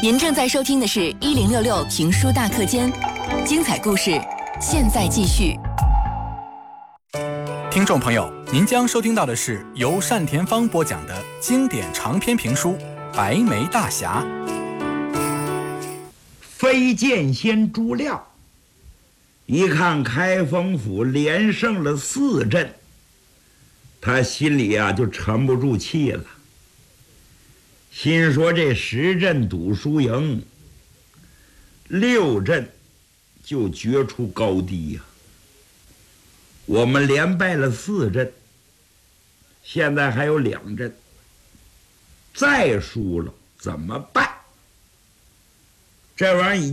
您正在收听的是1066评书大课间，精彩故事现在继续。 听众朋友，您将收听到的是由单田芳播讲的经典长篇评书《白眉大侠》。 飞剑仙朱亮一看开封府连胜了4阵，他心里就沉不住气了，心说这10阵赌输赢，6阵就决出高低呀。我们连败了4阵，现在还有2阵，再输了怎么办？这玩意儿